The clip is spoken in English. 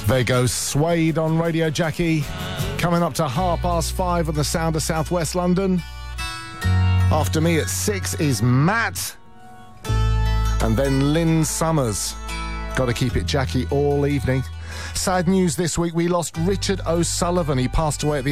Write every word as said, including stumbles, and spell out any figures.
There goes Suede on Radio Jackie. Coming up to half past five on the sound of South West London. After me at six is Matt. And then Lynn Summers. Got to keep it Jackie all evening. Sad news this week, we lost Richard O'Sullivan. He passed away at the